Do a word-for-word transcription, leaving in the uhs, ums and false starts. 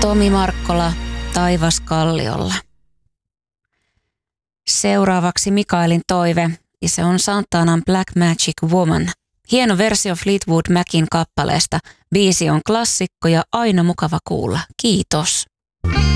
Tomi Markkola, Taivas kalliolla. Seuraavaksi Mikaelin toive, ja se on Santanan Black Magic Woman. Hieno versio Fleetwood Macin kappaleesta. Biisi on klassikko ja aina mukava kuulla. Kiitos.